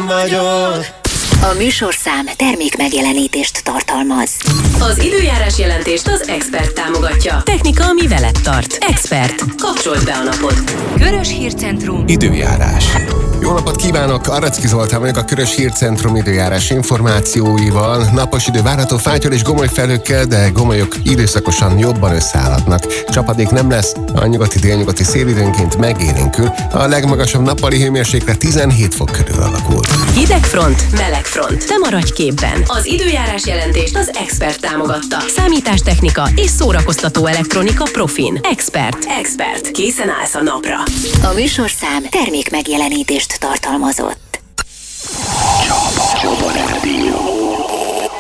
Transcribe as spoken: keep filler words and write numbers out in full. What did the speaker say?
vagyok. A műsorszám termék megjelenítést tartalmaz. Az időjárás jelentést az Expert támogatja. Technika, ami veled tart. Expert. Kapcsold be a napod. Körös Hírcentrum. Időjárás. Jó napot kívánok! Aracki Zoltán vagyok a Körös Hírcentrum időjárás információival. Napos idő várható Fátyol és Gomoly felhőkkel, de Gomolyok időszakosan jobban összeállhatnak. Csapadék nem lesz, a nyugati-délnyugati szél időnként megélénkül. A legmagasabb nappali hőmérséklet tizenhét fok körül alakul. Hidegfront, melegfront. Te maradj képben. Az időjárás jelentést az Expert támogatta. Számítástechnika és szórakoztató elektronika profin. Expert. Expert. Készen állsz a napra. A műsorszám termék megjelenítést tartalmazott. Csaba Rádió.